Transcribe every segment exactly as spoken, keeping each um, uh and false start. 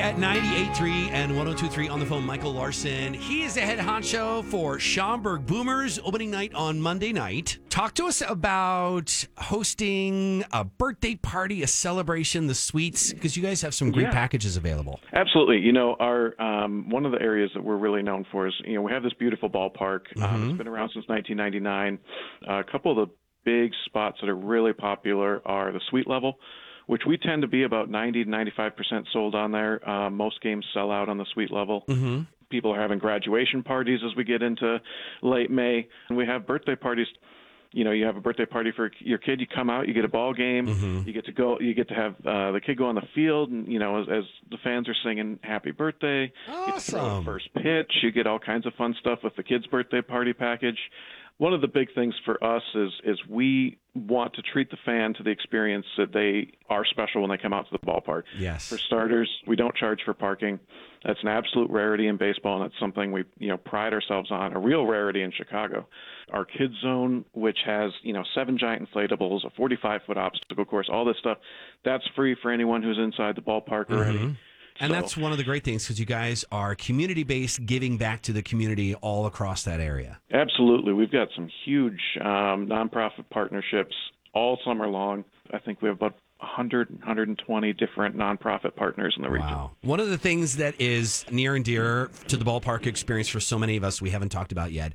at ninety-eight point three and one oh two point three on the phone. Michael Larson. He is the head honcho for Schaumburg Boomers opening night on Monday night. Talk to us about hosting a birthday party, a celebration, the suites, because you guys have some great Yeah. packages available. Absolutely. You know, our um, one of the areas that we're really known for is, you know, we have this beautiful ballpark. Um, Mhm. it's been around since nineteen ninety-nine. Uh, a couple of the big spots that are really popular are the suite level, which we tend to be about ninety to ninety-five percent sold on there. Uh, most games sell out on the suite level. Mm-hmm. People are having graduation parties as we get into late May. And we have birthday parties. You know, you have a birthday party for your kid, you come out, you get a ball game, Mhm. you get to go, you get to have uh, the kid go on the field, and, you know, as, as the fans are singing happy birthday, you get to throw Awesome. the first pitch, you get all kinds of fun stuff with the kids' birthday party package. One of the big things for us is is we want to treat the fan to the experience that they are special when they come out to the ballpark. Yes. For starters, we don't charge for parking. That's an absolute rarity in baseball, and that's something we, you know, pride ourselves on, a real rarity in Chicago. Our kids zone, which has, you know, seven giant inflatables, a forty-five foot obstacle course, all this stuff, that's free for anyone who's inside the ballpark already. Mhm. And So- that's one of the great things because you guys are community-based, giving back to the community all across that area. Absolutely. We've got some huge um, nonprofit partnerships all summer long. I think we have about one hundred, one hundred twenty different nonprofit partners in the region. Wow. One of the things that is near and dear to the ballpark experience for so many of us we haven't talked about yet,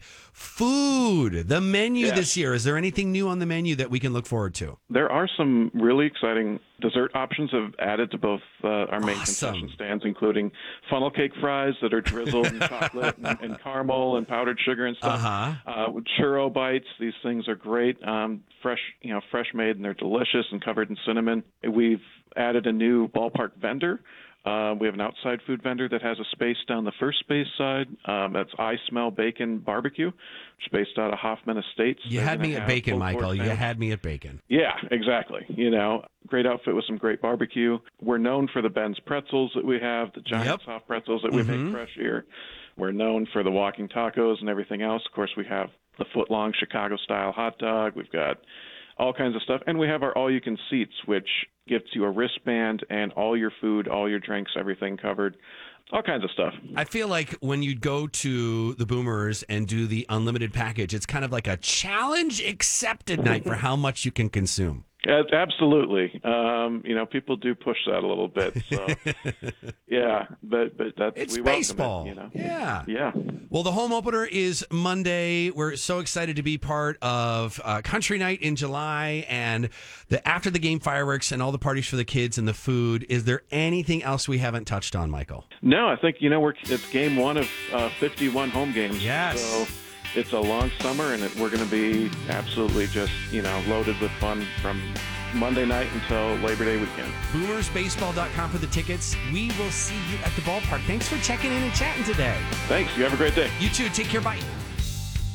food, the menu Yes. this year. Is there anything new on the menu that we can look forward to? There are some really exciting dessert options have added to both uh, our main Awesome. concession stands, including funnel cake fries that are drizzled in chocolate and, and caramel and powdered sugar and stuff. Uh-huh. Uh, with churro bites, these things are great, um, fresh, you know, fresh made, and they're delicious and covered in cinnamon. We've added a new ballpark vendor. Uh, we have an outside food vendor that has a space down the first space side. Um, that's I Smell Bacon Barbecue, which is based out of Hoffman Estates. You They're had gonna me at have bacon, full Michael. course You meals. had me at bacon. Yeah, exactly. You know, great outfit with some great barbecue. We're known for the Ben's pretzels that we have, the giant Yep. soft pretzels that we Mhm. make fresh here. We're known for the walking tacos and everything else. Of course, we have the foot-long Chicago-style hot dog. We've got all kinds of stuff. And we have our all-you-can-seats, which gives you a wristband and all your food, all your drinks, everything covered. All kinds of stuff. I feel like when you go to the Boomers and do the unlimited package, it's kind of like a challenge accepted night for how much you can consume. Yeah, absolutely. Um, you know, people do push that a little bit. So, yeah, but but that's It's we welcome it, baseball. you know. Yeah. Yeah. Well, the home opener is Monday. We're so excited to be part of uh, Country Night in July and the after the game fireworks and all the parties for the kids and the food. Is there anything else we haven't touched on, Michael? No, I think you know we're it's game one of uh, fifty-one home games. Yes. So it's a long summer, and it, we're going to be absolutely just you know loaded with fun from Monday night until Labor Day weekend. boomersbaseball dot com for the tickets. We will see you at the ballpark. Thanks for checking in and chatting today. Thanks. You have a great day. You too. Take care. Bye.